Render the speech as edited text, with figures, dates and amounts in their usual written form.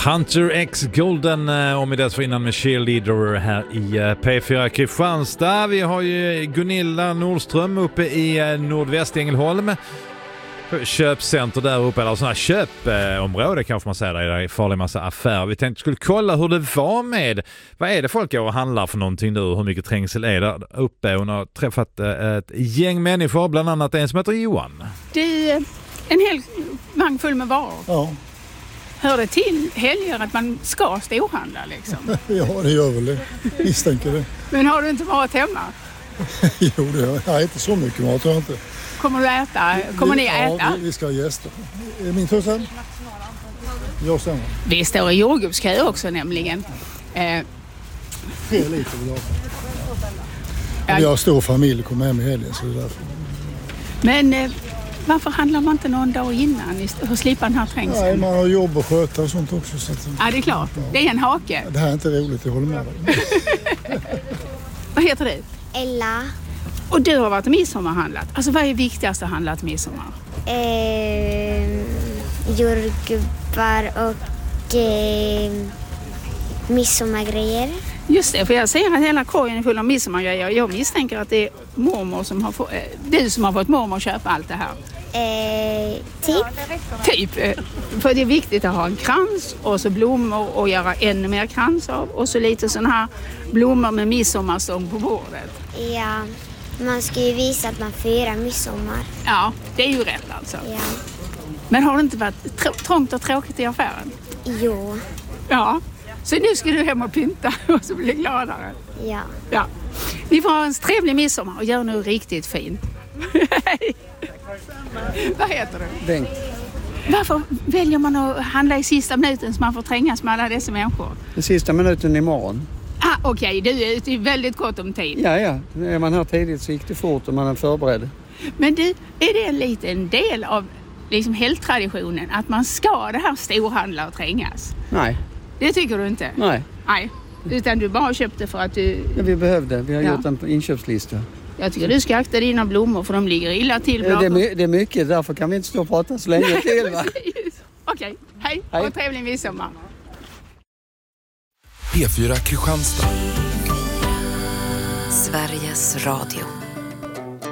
Hunter X Golden och med dessförinnan med Cheerleader här i P4 Kristianstad. Vi har ju Gunilla Nordström uppe i nordväst Ängelholm. Köpcenter där uppe, eller sådana köpområde kanske man säger, där det är farlig massa affärer. Vi tänkte skulle kolla hur det var med, vad är det folk går och handlar för någonting nu, hur mycket trängsel är där uppe. Hon har träffat ett gäng människor, bland annat en som heter Johan. Det är en hel vagn full med varor. Ja. Hör det till helger att man ska storhandla liksom? Ja, det gör väl det. Misstänker det. Men har du inte varit hemma? Jo, det gör jag. Inte så mycket mat, tror jag inte. Kommer du äta? Kommer ni äta? Ja, vi ska ha gäster. Är min tur sen? Jag sen. Vi står i jordgubbskö också nämligen. 3 liter vill jag. Vi har stor familj, kommer hem i helgen, så det är därför. Men varför handlar man inte någon dag innan och slippa den här trängseln? Nej, man har jobb och sköta och sånt också. Så att, ja, det är klart. Det är en hake. Det här är inte roligt, jag håller med dig. Vad heter du? Ella. Och du har varit midsommarhandlat. Alltså vad är viktigast att handla till midsommar? Jordgubbar och midsommargrejer. Just det, för jag ser att hela korgen är full av midsommargrejer. Jag misstänker att det är mormor som har du som har fått mormor att köpa allt det här. Typ. För det är viktigt att ha en krans och så blommor och göra ännu mer krans av. Och så lite sån här blommor med midsommarstång på bordet. Ja, man ska ju visa att man firar midsommar. Ja, det är ju rätt alltså. Ja. Men har det inte varit trångt och tråkigt i affären? Jo. Ja, så nu ska du hem och pynta och så bli gladare. Ja. Ja. Ni får ha en trevlig midsommar och gör nu riktigt fint. Vad heter du? Bengt. Varför väljer man att handla i sista minuten så man får trängas med alla dessa människor? Den sista minuten imorgon. Okej, du är ute i väldigt gott om tid. Ja. Är man här tidigt så gick det fort och man är förberedd. Men du, är det en liten del av liksom helgtraditionen att man ska det här storhandla och trängas? Nej. Det tycker du inte? Nej. Utan du bara köpte för att du... Ja, vi behövde. Vi har gjort en inköpslista. Jag tycker du ska akta dina blommor för de ligger illa till. Det är mycket, därför kan vi inte stå och prata så länge till, va? Okej, hej och trevlig midsommar. P4 Kristianstad. Sveriges Radio.